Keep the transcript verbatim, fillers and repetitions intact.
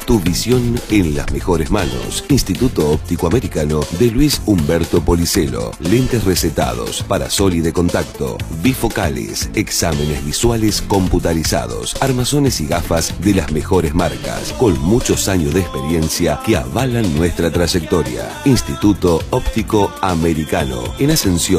Tu visión en las mejores manos. Instituto Óptico Americano de Luis Humberto Policelo. Lentes recetados para sol y de contacto, bifocales, exámenes visuales computarizados, armazones y gafas de las mejores marcas, con muchos años de experiencia que avalan nuestra trayectoria. Instituto Óptico Americano, en Ascensión